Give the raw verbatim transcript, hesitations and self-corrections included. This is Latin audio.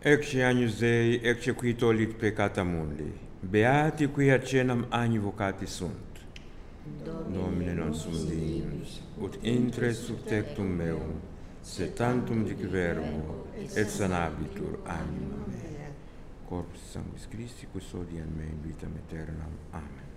Ecce agnus Dei, ecce qui tollit peccata mundi. Beati qui acenam agni vocati sunt. Domine non sum dignus, ut intres sub tectum meum, se tantum dic verbo, et sanabitur animam mea. Corpus sanguis Christi, custodian me in vitam aeternam. Amen.